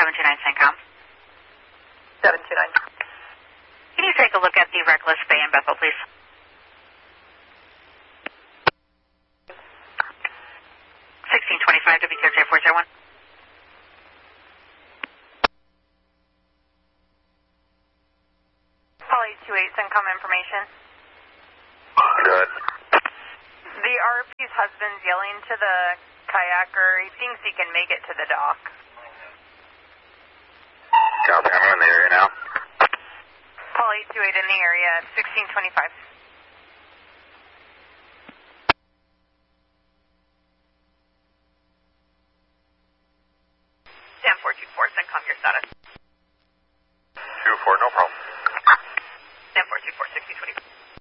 729 CENTCOM. 729. Can you take a look at the Reckless Bay in Bethel, please? 1625 WTRJ 401. Poly 28, CENTCOM information. Good. The RP's husband's yelling to the kayaker. He thinks he can make it to the dock. Copy, I'm in the area now. Poly 28 in the area, 1625. Sam 424, CENTCOM, your status. 2-4, no problem. Sam 424, 1625.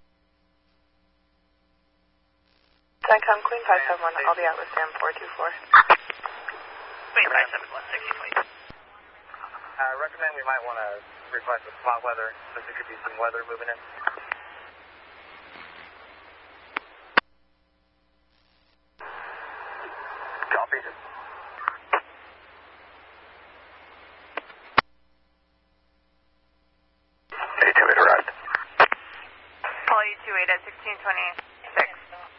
CENTCOM, Queen 571, I'll be out with Sam 424. Queen 571, 1625. I recommend we might want to request a spot weather, since there could be some weather moving in. Copy. A28 arrived. Poly 28 at 1626.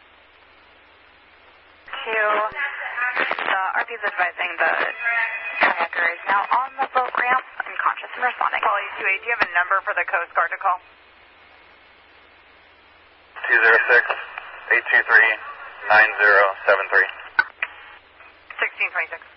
The RP is advising the kayaker is now on the boat ramp, unconscious and responding. Poly 28, do you have a number for the Coast Guard to call? 206-823-9073. 1626.